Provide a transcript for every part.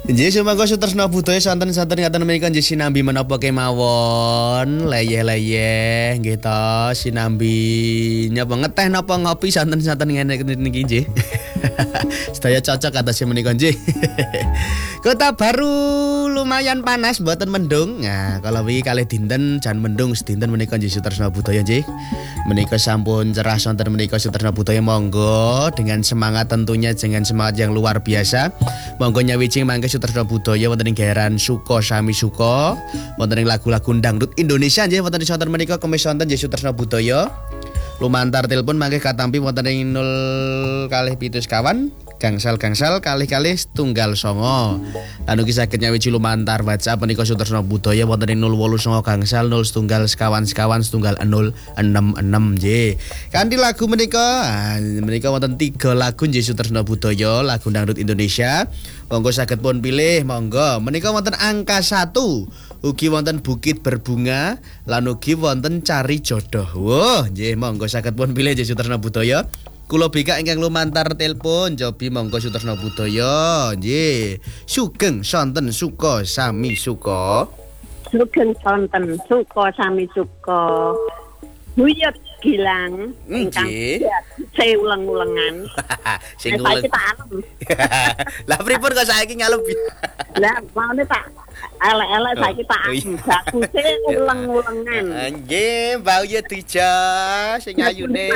Nggih sumangga sutresna budaya santen-santen ngaten menika nggih sinambi menapa kemawon leyeh-leyeh nggih to sinambi nyapa ngeteh napa ngopi santen-santen ngene niki nggih. Sedaya cocok atas menika nggih. Kota Baru lumayan panas mboten mendung. Nah, kalau wingi kalih dinten jan mendung sedinten menika nggih sutresna budaya nggih. Menika sampun cerah sonten menika sutresna budaya monggo dengan semangat tentunya dengan semangat yang luar biasa. Monggo nyawiji mangke sutresna budaya wonten ing Gairan Suko Sami Suko. Wonten ing lagu-lagu dangdut Indonesia nggih wonten sonten menika kemis sonten nggih sutresna budaya. Lumantar telepon mangke katampi wonten ing 0 kalih 7 sekawan gangsal kalih-kalih setunggal songo. Lan ugi saged nyawiji lumantar WhatsApp menika sutresna budaya wonten ing 089 gangsal 0 setunggal sekawan setunggal 066 nggih. Kanthi lagu menika menika wonten 3 lagu nggih sutresna budaya lagu dangdut Indonesia. Monggo saged pun pilih monggo. Menika wonten angka 1 ugi wonten Bukit Berbunga lan ugi wonten Cari Jodoh. Wah, nggih monggo saged pun pilih nggih sutresna budaya. Kula bika ingkang lumantar telepon Jobi monggo sutresna budaya nggih. Sugeng sonten Suko Sami Suko. Sugeng sonten Suko Sami Suko. Buyut Gilang ingkang saya ulang-ulangan. Sing ulang. Lah pripun kok saiki ngalem? Lah maune tak elek-elek saiki tak bakuse ulang-ulangan. Nggih, Mbak Uyut Dija sing ayune.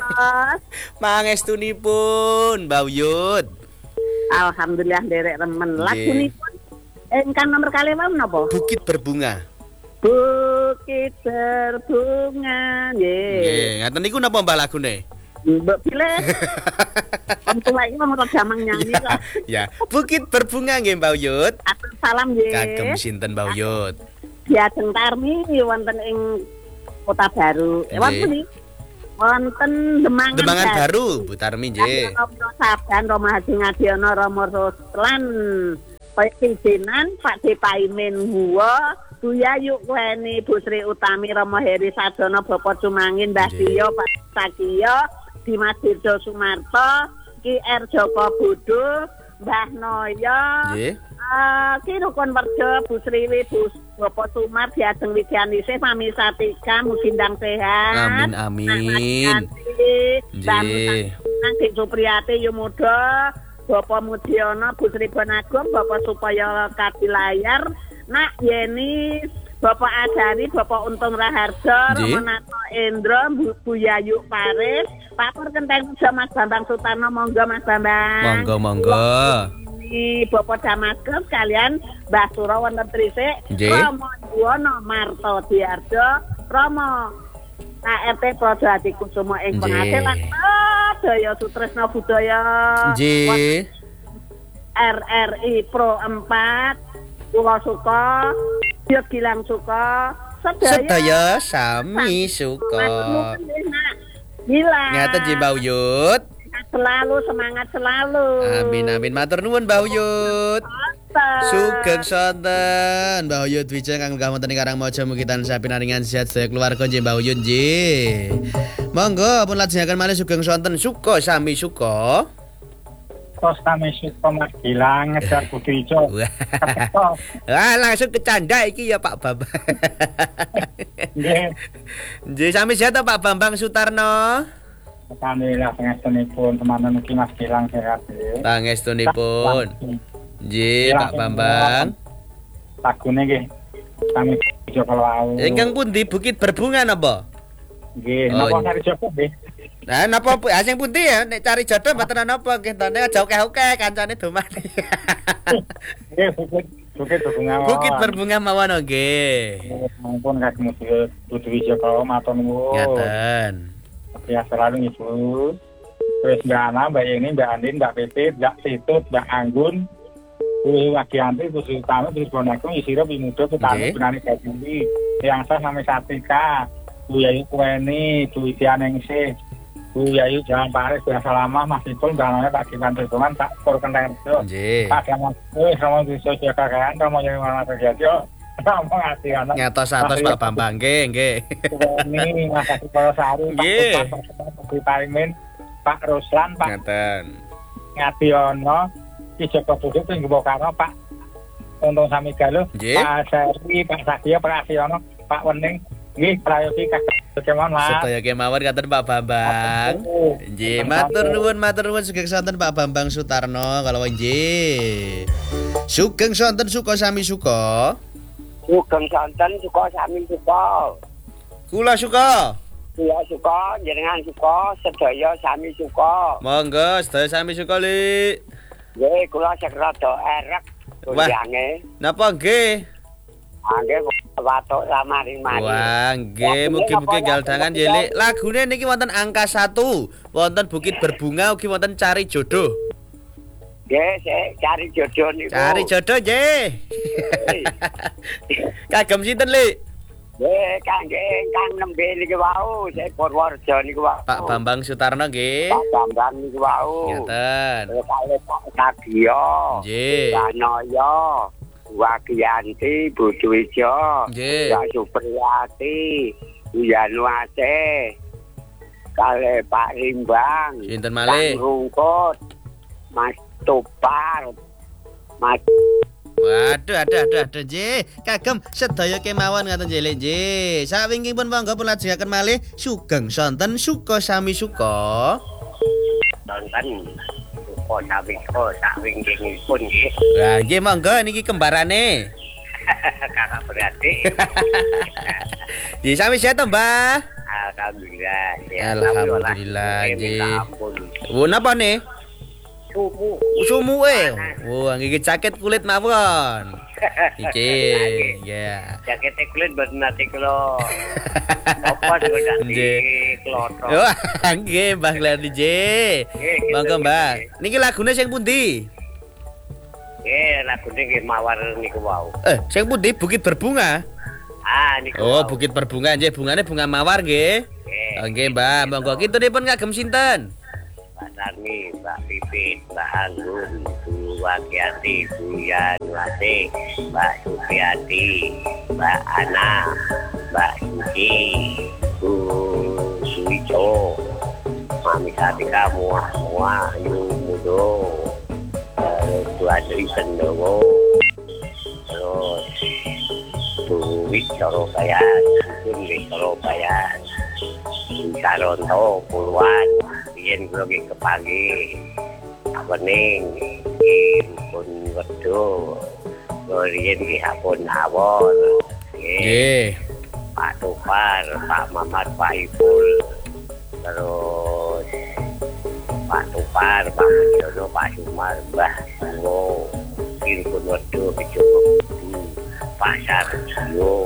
Mangestunipun Mbak Uyut. Alhamdulillah nderek remen. Lagunipun ingkang nomor kalih wau napa? Bukit Berbunga. Bukit Berbunga nggih. Ngaten niku napa Mbak lagune? Mbak pilih. Untuk lagi mau jamang nyanyi lah. Ya, Bukit Berbunga nggih Mbak Uyut. Atur salam nggih. Kagem sinten Mbak Uyut? Diajeng Tarmi wonten ing Kota Baru. Wonten wonten Demangan Baru, Bu Tarmi nggih. Romo Saban, Romo Haji Ngadiono, Romo Roslan, Pijinan, Pak Depaimin Huwa, Bu Yayu Kweni, Bu Sri Utami, Romo Heri Sadono, Bapak Cumangin, Mbah Dio, Pak Sakiyo, Dimas Dirdo Sumarto, Ki R Joko Budu, Mbah Noyo, Ki Rukun Werjo, Bu Sriwi, Bu Bapak Sumar, Diajeng Widianisih, Mami Satika, Mugindang Sehat, amin. Mbah Dik Supriyati Yumudo, Bapak Mudiono, Bu Sri Bonagum, Bapak Supaya Katilayar, Nak Yeni, Bapak Adani, Bapak Untung Raharjo, Romonato Endro, Bu Yayu Paris, Pak Pur Kenteng Mas Bambang Sutarno, monggo Mas Bambang. Monggo. Ini Bapak Damaskus kalian Mbah Suro wonten Trisik, Romo Yuwono Marto Diarjo, Romo KRT Projo Adi Kusumo ing pengadilan Daya Sutresna Budaya RRI Pro 4 Kula Suka Buyut Gilang Suka sedaya sami suka. Gilang Ngaten nggih Mbak Uyut. Selalu semangat selalu. Amin matur nuwun Mbak Uyut. Sugeng sonten Mbak Uyut Wijaya kang wonten ing Karangmaja mugi tansah pinaringan sehat sedaya keluarga nggih Mbak Uyut nggih. Monggo pun lajengaken malih sugeng sonten Suko Sami Suko. Sami Suko Mas Gilang ngejar Budi Ijo. Wah, langsung kecanda iki ya Pak Bambang. Nggih. Sami sehat Pak Bambang Sutarno. Alhamdulillah pangestunipun teman-teman iki Mas Gilang sehat nggih. Pangestunipun. Nggih, Pak Bambang. Lagune nggih. Sami Ijo kalau ingkang pundi Bukit Berbunga napa? Nggih, napa Cari Jodoh nggih. Nah, napa sing pundi ya nek Cari Jodoh mboten napa nggih to nek aja oke-oke kancane domane. Nggih, Bukit Berbunga. Bukit Berbunga mawon nggih. Ampun kagem Budi Ijo kalau matur nuwun. Ngaten. Ya selalu Ibu. Terus Mbak Ana, Mbak Yeni, Mbak Andin, Mbak Pipit, Mbak Situt, Mbak Anggun, Bu Wagianti, Bu Sri Utami, Bu Bonakung, Isiro, Bimudo, Petani, Benani Gajuli, yang saya sampai Satika, Bu Yayu Kweni, Bu Widianingsih, Bu Yayu Jalan Paris, Bu Salamah, Mas Ipul, Mbak Naya, Pak Giman Perhitungan, Pak Pur Kenteng Rejo, Pak Damas, Romo Diso Jakakaan, Romo Yeni Warna Terjadi, Romo Ngati Anak. Nyatos-atos Pak Bambang, nggih. Ini Mas Asipolo Sari, Pak Paimin, Pak Ruslan, Pak Ngationen, Ki Joko Budi, Pinggu Bokaro, Pak Tonton sami galuh. Nggih. Pak Sari, Pak Sakia, Pak Asiono, Pak Wening. Nggih, prayogi kakek kemawon, Mas. Sedaya kemawon katen Pak Bambang. Nggih, matur nuwun sugeng sonten Pak Bambang Sutarno kalau nggih. Sugeng sonten suka sami suka. Sugeng sonten suka sami suka. Kula suka. Kula suka, jenengan suka, sedaya sami suka. Monggo sedaya sami suka, Li. Nggih, kula sek rada erek Wah. tulisange. Napa nggih? Nggih watuk lamari-mari. Wah, nggih mugi-mugi galdangan nggih, Li. Lagune niki wonten angka 1, wonten Bukit Berbunga ugi wonten Cari Jodoh. Nggih, sik cari jodoh niku. Cari jodoh nggih. Kagem sinten, Li? Nggih, kangge ingkang nembe niki wau, sik Purworejo niku wau. Pak Bambang Sutarno nggih. Pak Bambang niku wau. Ngeten. Kalih Pak Sadio. Nggih. Danoyo. Wagianti Buduwijo. Nggih. Ya Supriyati. Yanuase. Kalih Pak Rimbang. Sinten malih? Kang Rungkut. Mas Topar. Mas Waduh, aduh, nggih. Kagem sedaya kemawon ngaten nggih, nggih. Sawingkingipun monggo pun lajengaken malih sugeng sonten suka sami suka. nonton. Suka sawiko sawingkingipun nggih. Lah nggih monggo niki kembarane. Kakak beradik. Di sami sehat to, Mbah? Alhamdulillah. Alhamdulillah, nggih. Minta ampun. Oh, napa nih? Sumu. Sumuke. Wah, nggih jaket kulit mawon. Iki, ya. Jaket kulit mboten nate kula. Apa sing nganti Nggih. klothok. Wah, nggih Mbah Glendy nggih. Monggo, Mbah. Niki lagune sing pundi? Lagune nggih mawar niku wau. Sing pundi Bukit Berbunga? Niku. Oh, wau. Bukit Berbunga nggih, bungane bunga mawar nggih. Nggih. Oh, nggih, Mbah. Monggo kintunipun kagem sinten? Mbak Sarmi, Mbak Pipit, Mbak Anggun, Bu Wagiati, Bu Yanuase, Mbak Supriyati, Mbak Ana, Mbak Suci, Bu Suwijo, Mami Satika, Mua, Yu Mudo, Bu Adri Sendowo, terus Bu Wicoro Bayan, Bu Wicoro Bayan, Bu Saronto, Puluhan, yen kula nggih kepanggih wening pun wedho yen nggih apun awon Nggih. Pak Topar, Pak Mamat, Pak Ipul, terus Pak Topar, Pak Mujono, Pak Sumar, Mbah Bungo, pun wedho Bejogo Pak Sarjo,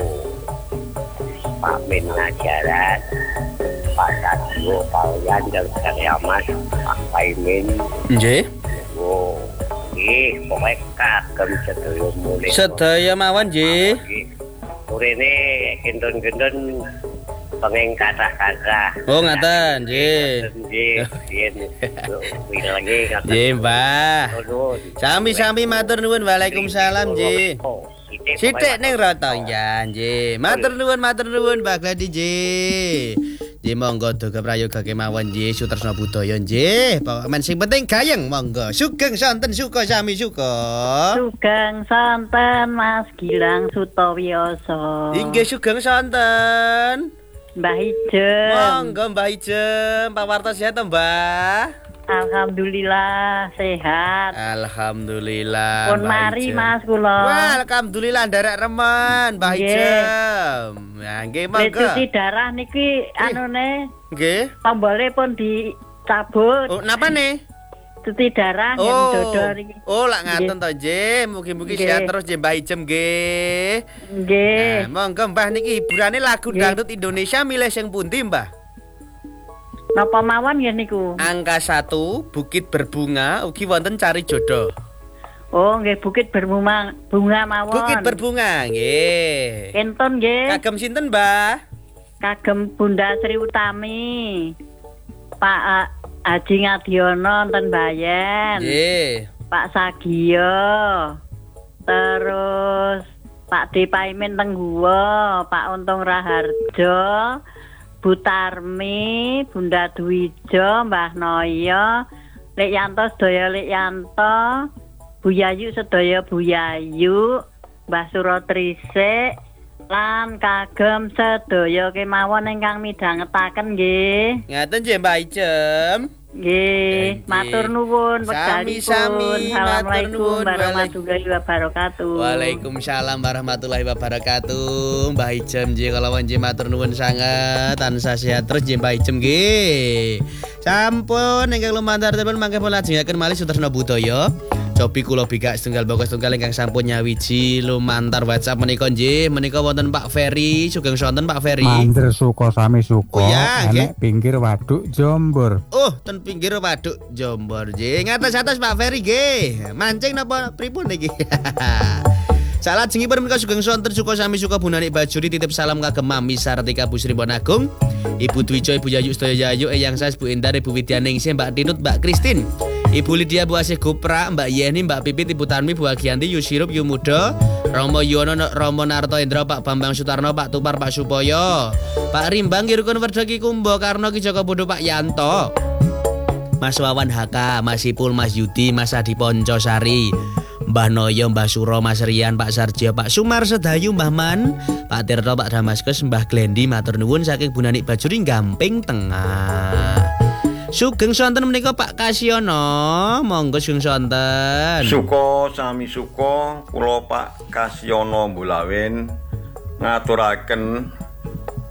Pak Min Ngajaran, Pak Sadio, Pak Yan, dan saya Mas, Pak Paimin. Nggih. Oh, pokoknya kagem sedaya mulih. Sedaya mawon nggih. Urene gendon-gendon pengen kata-kata. Oh, ngaten, nggih. Nggih, yen lagi kata. Nggih, Mbah. Sami-sami matur nuwun. Waalaikumsalam nggih. Sithik ning rata ya nggih. Matur nuwun Mbah Glendy nggih. Nggih monggo duka prayoga kemawon nggih Sutresna Budaya nggih. Pokoke sing penting gayeng monggo. Sugeng sonten suka sami suka. Sugeng sonten Mas Gilang Sutawiyoso. Inggih sugeng sonten. Mbah Ijem. Monggo Mbah Ijem, Pak Warta sehat to, Mbah? Alhamdulillah sehat. Alhamdulillah. Pun Mbah mari Ijem. Mas kula. Wah, alhamdulillah nderek remen, Mbah Nggih. Ijem. Ya, nggih Lek monggo. cuci darah niki anune Nggih. tombole pun dicabut. Oh, napa nih? Cuci darah yang dodor iki. Oh, lak ngaten to, nggih. Mugi-mugi Nggih. sehat terus nggih Mbah Ijem nggih. Nggih. Nah, monggo Mbah niki hiburane lagu Nggih. dangdut Indonesia milih sing pundi, Mbah? Napa mawon ya niku? Angka 1 Bukit Berbunga ugi wonten Cari Jodoh. Oh, nggih Bukit Berbunga mawon. Bukit Berbunga nggih. Enten nggih. Kagem sinten, Mbah? Kagem Bunda Sri Utami. Pak Haji Ngadiono enten Bayen. Nggih. Pak Sagio. Terus Pak Depaimin Tengguwa, Pak Untung Raharjo, Bu Tarmi, Bunda Dwijo, Mbah Noyo, Lek Yanto sedaya Lek Yanto, Buyayu sedaya Buyayu, Mbah Suratrisik lan kagem sedaya kemawon ingkang midhangetaken nggih. Ngaten nggih Mbak Ijem. Nggih, matur nuwun Sami-sami, wekdalipun. matur nuwun. Assalamualaikum warahmatullahi wabarakatuh. Waalaikumsalam warahmatullahi wabarakatuh. Mbah Ijem nggih kala nggih matur nuwun sanget. Tansah sehat terus nggih Mbah Ijem nggih. Sampun ingkang lumantar telepon mangke pun lajengaken malih Sutersna Budaya. Cobi kula bikak setunggal bagus setunggal ingkang sampun nyawiji lumantar WhatsApp menika nggih. Menika wonten Pak Ferry, sugeng sonten Pak Ferry. Mandir suka sami suka. Oh ya, enek pinggir waduk Jombor. Oh, ten pinggir waduk Jombor nggih. Ngatos-atos Pak Ferry nggih. Mancing napa pripun niki? Salajengipun menika sugeng sonten suka sami suka Bunani Bajuri titip salam kagem Mami Sartika Bu Sri Agung, Ibu Dwijo, Ibu Yayu Sedaya Yayu, Eyang Sas, Bu Indar, Ibu Widyaningsih, Mbak Tinut, Mbak Kristin, Ibu Lydia, Bu Asih Gupra, Mbak Yeni, Mbak Pipit, Ibu Tanmi, Bu Agianti, Yu Sirup, Yu Muda, Romo Yono, Romo Narto Indra, Pak Bambang Sutarno, Pak Tupar, Pak Supoyo, Pak Rimbang, Kirukun Werda Ki Kumbo, Karno Ki Joko Bodo, Pak Yanto, Mas Wawan HK, Mas Ipul, Mas Yudi, Mas Adi Poncosari, Mbah Noyo, Mbah Suro, Mas Rian, Pak Sarjo, Pak Sumar Sedayu, Mbah Man, Pak Tirto, Pak Damaskus, Mbah Glendi, matur nuwun saking Bunani Bajuri Gamping Tengah. Sugeng sonten menika Pak Kasyono, monggo sugeng sonten. Suka sami suka kula Pak Kasyono Bulawen ngaturaken